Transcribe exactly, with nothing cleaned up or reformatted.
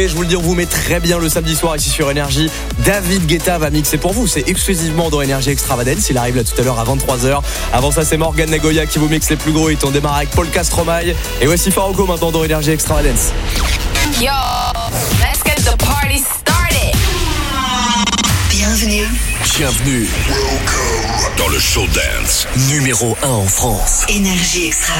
Et je vous le dis, on vous met très bien le samedi soir ici sur Énergie. David Guetta va mixer pour vous. C'est exclusivement dans Énergie Extravagance. Il arrive là tout à l'heure à vingt-trois heures. Avant ça, c'est Morgan Nagoya qui vous mixe les plus gros hits. On démarre avec Paul Castromaille. Et voici Faroko maintenant dans Énergie Extravagance. Yo, let's get the party started. Bienvenue. Bienvenue dans le show dance numéro un en France. Énergie Extravagance.